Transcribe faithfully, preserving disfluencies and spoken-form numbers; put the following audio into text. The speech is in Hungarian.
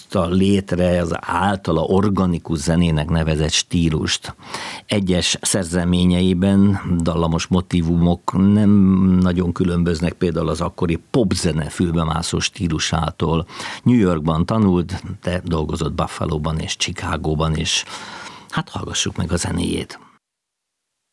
hozta létre az általa organikus zenének nevezett stílust. Egyes szerzeményeiben dallamos motívumok nem nagyon különböznek például az akkori popzene fülbemászó stílusától. New Yorkban tanult, de dolgozott Buffalóban és Chicagóban is. Hát hallgassuk meg a zenéjét.